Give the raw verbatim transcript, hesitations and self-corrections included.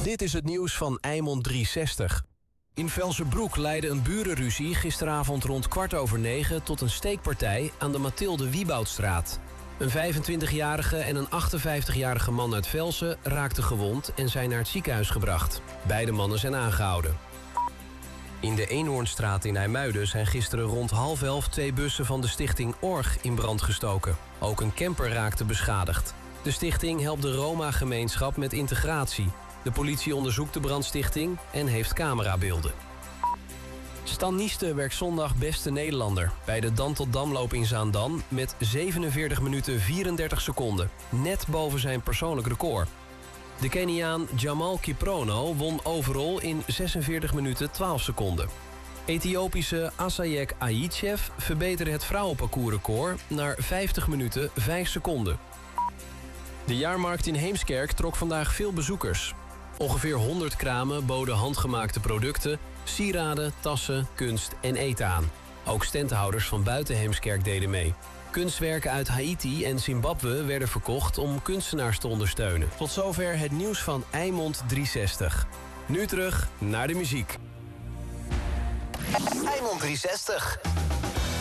Dit is het nieuws van Eimond driehonderdzestig. In Velsenbroek leidde een burenruzie gisteravond rond kwart over negen... tot een steekpartij aan de Mathilde Wieboudstraat. Een vijfentwintigjarige en een achtenvijftigjarige man uit Velsen raakten gewond... en zijn naar het ziekenhuis gebracht. Beide mannen zijn aangehouden. In de Eenhoornstraat in IJmuiden zijn gisteren rond half elf... twee bussen van de stichting Org in brand gestoken. Ook een camper raakte beschadigd. De stichting helpt de Roma-gemeenschap met integratie. De politie onderzoekt de brandstichting en heeft camerabeelden. Stan Nieste werd zondag beste Nederlander bij de Dan tot Damloop in Zaandam met zevenenveertig minuten vierendertig seconden. Net boven zijn persoonlijk record. De Keniaan Jamal Kiprono won overall in zesenveertig minuten twaalf seconden. Ethiopische Asayek Ayichev verbeterde het vrouwenparcoursrecord naar vijftig minuten vijf seconden. De jaarmarkt in Heemskerk trok vandaag veel bezoekers. Ongeveer honderd kramen boden handgemaakte producten, sieraden, tassen, kunst en eten aan. Ook standhouders van buiten Heemskerk deden mee. Kunstwerken uit Haiti en Zimbabwe werden verkocht om kunstenaars te ondersteunen. Tot zover het nieuws van Eimond driehonderdzestig. Nu terug naar de muziek. Eimond driehonderdzestig.